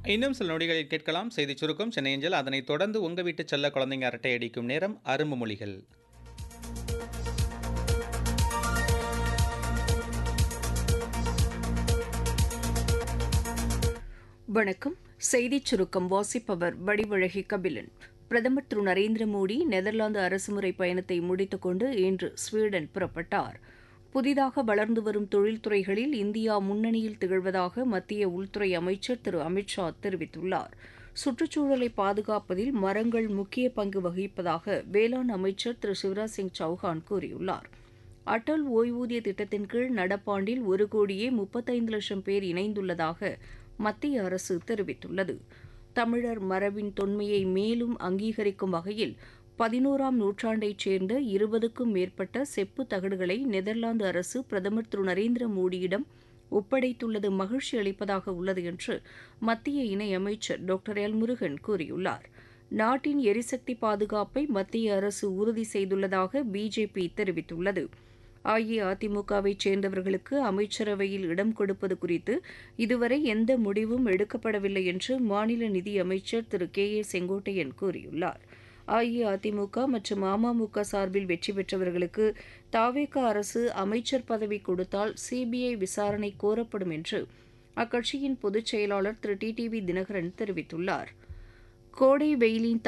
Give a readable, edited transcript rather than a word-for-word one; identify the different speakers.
Speaker 1: இன்னும் சில நொடிகளில் கேட்கலாம் செய்திச் சுருக்கம் சென்னை அஞ்சல். அதனைத் தொடர்ந்து உங்க வீட்டு செல்ல குழந்தைங்க அரட்டை அடிக்கும் நேரம் அரும்பு மொழிகள்.
Speaker 2: வணக்கம். செய்திச் சுருக்கம் வாசிப்பவர் வடிவழகி கபிலன். பிரதமர் திரு நரேந்திர மோடி நெதர்லாந்து அரசுமுறை பயணத்தை முடித்துக்கொண்டு இன்று ஸ்வீடன் புறப்பட்டார். புதிதாக வளர்ந்து வரும் தொழில்துறைகளில் இந்தியா முன்னணியில் திகழ்வதாக மத்திய உள்துறை அமைச்சர் திரு அமித் ஷா தெரிவித்துள்ளார். சுற்றுச்சூழலை பாதுகாப்பதில் மரங்கள் முக்கிய பங்கு வகிப்பதாக வேளாண் அமைச்சர் திரு சிவராஜ் சிங் சௌஹான் கூறியுள்ளார். அடல் ஓய்வூதிய திட்டத்தின் கீழ் நடப்பாண்டில் 1,35,00,000 பேர் இணைந்துள்ளதாக மத்திய அரசு தெரிவித்துள்ளது. தமிழர் மரபின் தொன்மையை மேலும் அங்கீகரிக்கும் வகையில் 11ஆம் நூற்றாண்டைச் சேர்ந்த 20க்கும் மேற்பட்ட செப்பு தகடுகளை நெதர்லாந்து அரசு பிரதமர் திரு நரேந்திர மோடியிடம் ஒப்படைத்துள்ளது மகிழ்ச்சி அளிப்பதாக உள்ளது என்று மத்திய இணையமைச்சர் டாக்டர் எல் முருகன் கூறியுள்ளார். நாட்டின் எரிசக்தி பாதுகாப்பை மத்திய அரசு உறுதி செய்துள்ளதாக பிஜேபி தெரிவித்துள்ளது. அஇஅதிமுகவைச் சேர்ந்தவர்களுக்கு அமைச்சரவையில் இடம் கொடுப்பது குறித்து இதுவரை எந்த முடிவும் எடுக்கப்படவில்லை என்று மாநில நிதியமைச்சர் திரு கே ஏ செங்கோட்டையன் கூறியுள்ளார். அஇஅதிமுக மற்றும் அமமுக சார்பில் வெற்றி பெற்றவர்களுக்கு தவேக அரசு அமைச்சர் பதவி கொடுத்தால் சிபிஐ விசாரணை கோரப்படும் என்று அக்கட்சியின் பொதுச் செயலாளர் திரு டிடிவி தினகரன் தெரிவித்துள்ளார். கோடை வெயிலின்